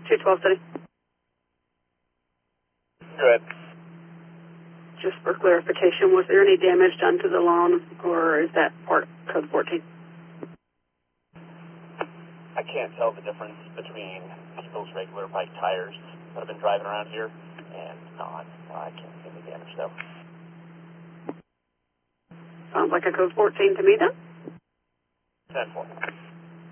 212 City. Go ahead. Just for clarification, was there any damage done to the lawn, or is that part of code 14? I can't tell the difference between people's regular bike tires that have been driving around here and not. I can't see any damage though. Sounds like a code 14 to me then. 10-4.